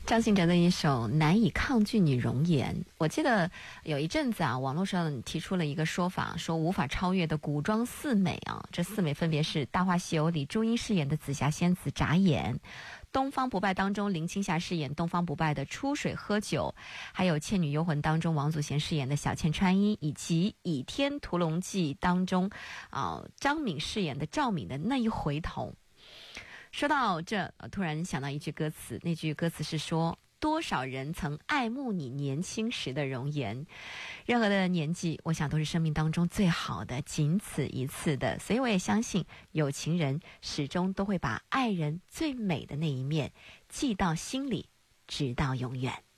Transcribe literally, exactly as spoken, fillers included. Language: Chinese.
张信哲的一首《难以抗拒你容颜》，我记得有一阵子啊，网络上提出了一个说法，说无法超越的古装四美啊，这四美分别是《大话西游》里朱茵饰演的紫霞仙子眨眼，《东方不败》当中林青霞饰演东方不败的出水喝酒，还有《倩女幽魂》当中王祖贤饰演的小倩穿衣，以及《倚天屠龙记》当中啊、呃、张敏饰演的赵敏的那一回头。说到这，突然想到一句歌词，那句歌词是说，多少人曾爱慕你年轻时的容颜。任何的年纪，我想都是生命当中最好的，仅此一次的。所以我也相信，有情人始终都会把爱人最美的那一面记到心里，直到永远。